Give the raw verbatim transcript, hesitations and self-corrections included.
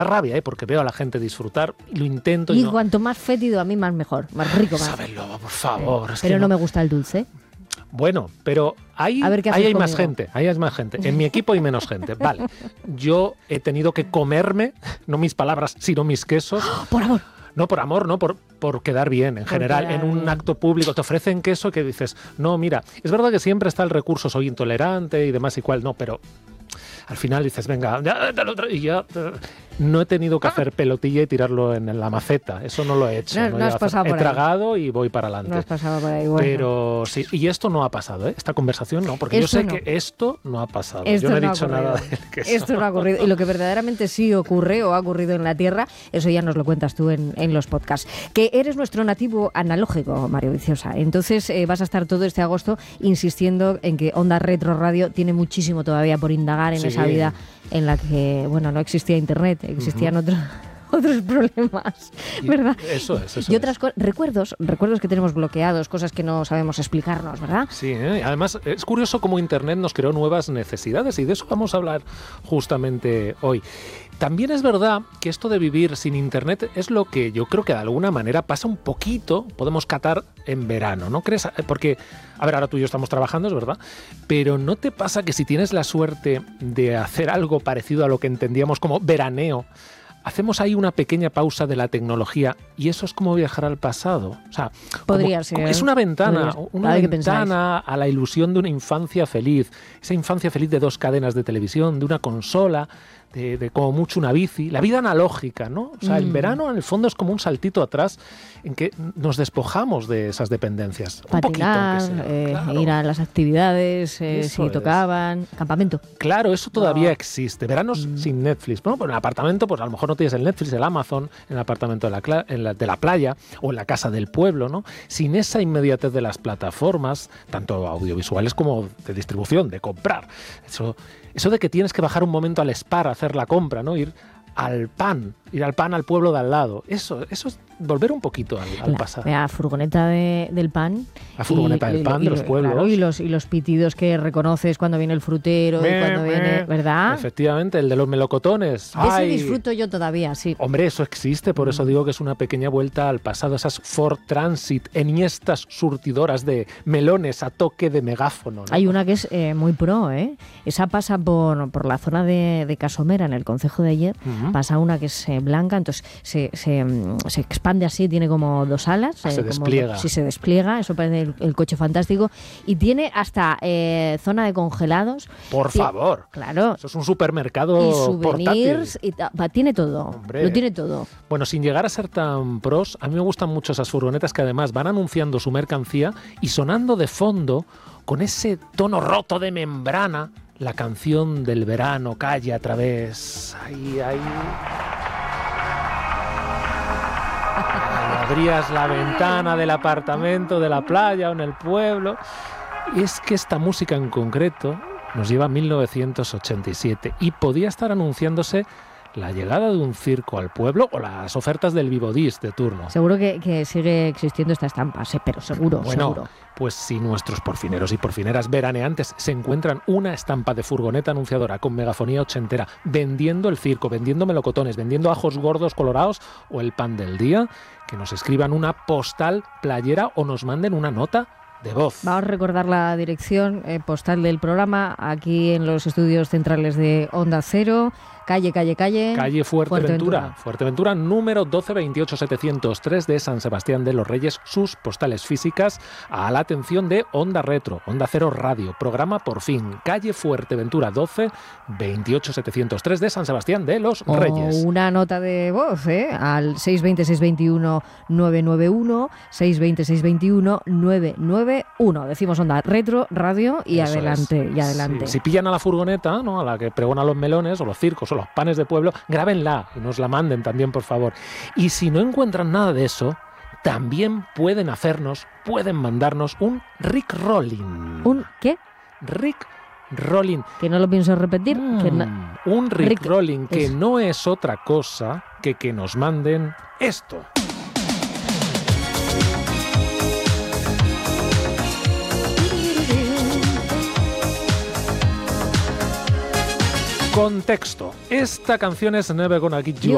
rabia, ¿eh? Porque veo a la gente disfrutar y lo intento. Y, y no. cuanto más fétido a mí más mejor, más rico más. Sábelo, por favor. Eh, es pero que no no me gusta el dulce. Bueno, pero ahí, A ver, ¿qué ahí haces hay más conmigo? gente, ahí hay más gente. En mi equipo hay menos gente. Vale, yo he tenido que comerme, no mis palabras, sino mis quesos. ¡Oh, por amor! No por amor, no por, por quedar bien. En Por general, quedar en un bien. acto público te ofrecen queso que dices, no, mira, es verdad que siempre está el recurso, soy intolerante y demás y cual, no, pero al final dices, venga, ya, ya, ya, y ya. No he tenido que hacer pelotilla y tirarlo en la maceta. Eso no lo he hecho. No, no no he has hacer- pasado he por ahí. tragado y voy para adelante. No has pasado por ahí. Bueno. Pero sí, y esto no ha pasado, ¿eh? Esta conversación no, porque Esto yo sé no. que esto no ha pasado. Esto yo no he no ha dicho ocurrido. nada del queso. Esto no ha ocurrido. Y lo que verdaderamente sí ocurre o ha ocurrido en la Tierra, eso ya nos lo cuentas tú en, en los podcasts. Que eres nuestro nativo analógico, Mario Viciosa. Entonces eh, vas a estar todo este agosto insistiendo en que Onda Retro Radio tiene muchísimo todavía por indagar en Sí. esa vida en la que, bueno, no existía Internet, existían otros... otros problemas, Y ¿verdad? Eso es, eso y otras es. cosas, recuerdos, recuerdos que tenemos bloqueados, cosas que no sabemos explicarnos, ¿verdad? Sí, ¿eh? Además es curioso cómo Internet nos creó nuevas necesidades y de eso vamos a hablar justamente hoy. También es verdad que esto de vivir sin Internet es lo que yo creo que de alguna manera pasa un poquito, podemos catar en verano, ¿no crees? Porque, a ver, ahora tú y yo estamos trabajando, es verdad, pero ¿no te pasa que si tienes la suerte de hacer algo parecido a lo que entendíamos como veraneo, hacemos ahí una pequeña pausa de la tecnología y eso es como viajar al pasado? O sea, Podría como- ser. como- es una ventana, Podría- una a ver qué ventana a la ilusión de una infancia feliz, esa infancia feliz de dos cadenas de televisión, de una consola, de, de como mucho una bici, la vida analógica, ¿no? O sea, el Mm. verano en el fondo es como un saltito atrás en que nos despojamos de esas dependencias. Un poquito, Patinar, aunque sea. eh, Claro. ir a las actividades, eh, Eso si es. tocaban, campamento. Claro, eso todavía No. existe. Veranos Mm. sin Netflix. Bueno, pues en el apartamento, pues a lo mejor no tienes el Netflix, el Amazon, en el apartamento de la, cla- en la, de la playa o en la casa del pueblo, ¿no? Sin esa inmediatez de las plataformas, tanto audiovisuales como de distribución, de comprar. Eso, eso de que tienes que bajar un momento al Spar a hacer la compra, ¿no? Ir al pan, ir al pan al pueblo de al lado. Eso, eso es volver un poquito al, al La, pasado. la furgoneta de- del pan. La furgoneta y- del y- pan y- de los pueblos. claro, y, los, y los pitidos que reconoces cuando viene el frutero y Me, cuando me. viene, ¿verdad? Efectivamente, el de los melocotones. De ese ¡Ay! disfruto yo todavía, sí. Hombre, eso existe, por eso digo que es una pequeña vuelta al pasado, esas Ford Transit, enhiestas surtidoras de melones a toque de megáfono, ¿no? Hay una que es eh, muy pro, ¿eh? Esa pasa por, por la zona de, de Casomera, en el concejo de ayer. Ujú. Pasa una que es eh, blanca, entonces se, se, mm, se expande así, tiene como dos alas. Ah, se como- despliega. Sí, se despliega, eso parece el, el coche fantástico. Y tiene hasta eh, zona de congelados. Por Sí, favor. Claro. Eso es un supermercado Y souvenirs, portátil. y ta- va, tiene todo. Hombre. Lo tiene todo. Bueno, sin llegar a ser tan pros, a mí me gustan mucho esas furgonetas que además van anunciando su mercancía y sonando de fondo, con ese tono roto de membrana, la canción del verano calle a través. Ahí, ahí. Ahí abrías la ventana del apartamento, de la playa o en el pueblo. Y es que esta música en concreto nos lleva a mil novecientos ochenta y siete y podía estar anunciándose la llegada de un circo al pueblo o las ofertas del Vivodis de turno. Seguro que, que sigue existiendo esta estampa, sí, pero seguro, Bueno, seguro. pues si nuestros porfineros y porfineras veraneantes se encuentran una estampa de furgoneta anunciadora con megafonía ochentera, vendiendo el circo, vendiendo melocotones, vendiendo ajos gordos colorados o el pan del día, que nos escriban una postal playera o nos manden una nota de voz. Vamos a recordar la dirección eh, postal del programa aquí en los estudios centrales de Onda Cero, calle, calle, calle. Calle Fuerteventura. Fuerteventura. Fuerteventura, número doce veintiocho setecientos tres de San Sebastián de los Reyes. Sus postales físicas a la atención de Onda Retro, Onda Cero Radio. Programa Por Fin. Calle Fuerteventura, doce veintiocho setecientos tres de San Sebastián de los O Reyes. una nota de voz, ¿eh? Al seis dos cero, seis dos uno, nueve nueve uno, seis dos cero, seis dos uno, nueve nueve uno. Decimos Onda Retro Radio y Eso adelante, es. y adelante. Sí, si pillan a la furgoneta, ¿no? A la que pregona los melones o los circos o los panes de pueblo, grábenla y nos la manden también, por favor. Y si no encuentran nada de eso, también pueden hacernos, pueden mandarnos un Rick Rolling. ¿Un qué? Rick Rolling. Que no lo pienso repetir. que no- Mm, un Rick, Rick, Rolling que eso. no es otra cosa que que nos manden esto. Contexto. Esta canción es Never Gonna Get You